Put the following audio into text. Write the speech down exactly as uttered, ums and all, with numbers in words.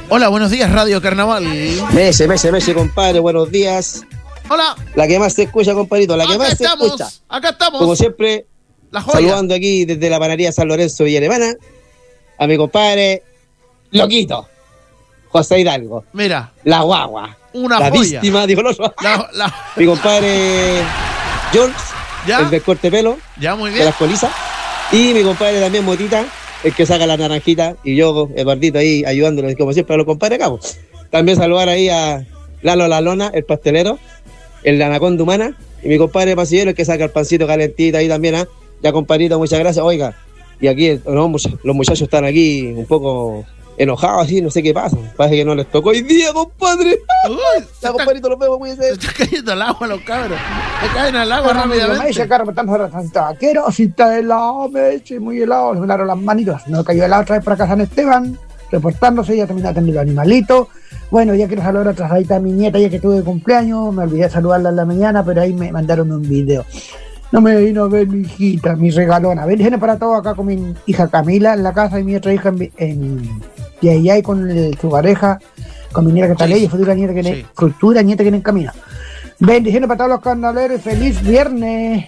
Hola, buenos días, Radio Carnaval. Mese, mese, mese, compadre, buenos días. Hola. La que más se escucha, compadrito, la que acá más estamos, se escucha. Acá estamos. Como siempre, la joya. Saludando aquí desde la panadería San Lorenzo Villa Alemana a mi compadre Loquito, José Hidalgo. Mira. La guagua. Una la joya. víctima, dijo el otro. La, la... Mi compadre George, ¿Ya? el del corte pelo. Ya, muy bien. De las colizas. Y mi compadre también Motita, el que saca la naranjita. Y yo, Eduardito, ahí ayudándolo, como siempre, a los compadres acá. También saludar ahí a Lalo La Lona, el pastelero, el anaconda humana. Y mi compadre Pasillero, el que saca el pancito calentito ahí también. ¿eh? Ya, compadrito, muchas gracias. Oiga, y aquí los muchachos están aquí un poco enojados, así, no sé qué pasa. Parece que no les tocó hoy día, compadre. Uy, ya, compadrito, los vemos, muy Se está cayendo al agua los cabros. Se caen al agua rápidamente. Me dice, Carlos, me están tratando vaquero, si está helado, me eché muy helado, le velaron las manitos. No cayó helado otra vez por acá San Esteban, reportándose, ya también atendiendo los animalitos. Bueno, ya quiero saludar otra trasadita a mi nieta, ya que tuve de cumpleaños, me olvidé de saludarla en la mañana, pero ahí me mandaron un video. No me vino a ver mi hijita, mi regalona. Bendiciones para todos acá con mi hija Camila en la casa y mi otra hija en, en Yayay con el, su pareja, con mi nieta que está sí, ley y futura nieta que sí. ne, futura nieta que viene en camino. Bendiciones para todos los carnaleros y feliz viernes.